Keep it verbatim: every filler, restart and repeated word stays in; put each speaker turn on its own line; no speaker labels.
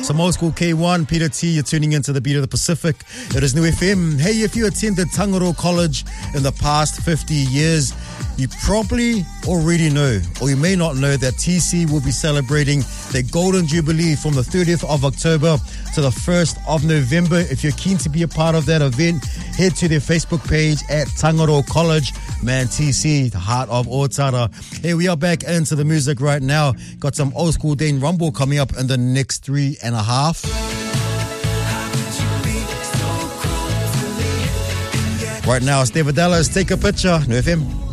Some old school K one, Peter T, you're tuning into the beat of the Pacific. It is New F M. Hey, if you attended Tangaro College in the past fifty years, you probably already know, or you may not know, that T C will be celebrating their Golden Jubilee from the thirtieth of October to the first of November. If you're keen to be a part of that event, head to their Facebook page at Tangaro College. Man, T C, the heart of Otara. Hey, we are back into the music right now. Got some old school Dane Rumble coming up in the next three and a half. Right now, it's David Dallas. Take a picture. New F M.